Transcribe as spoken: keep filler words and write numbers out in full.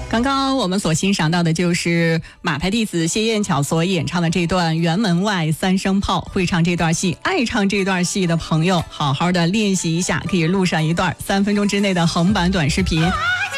刚刚我们所欣赏到的就是马派弟子谢燕巧所演唱的这段辕门外三声炮。会唱这段戏，爱唱这段戏的朋友好好的练习一下，可以录上一段三分钟之内的横版短视频。